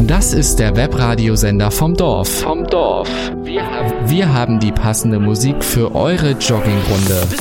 Das ist der Webradiosender vom Dorf. Wir haben die passende Musik für eure Joggingrunde.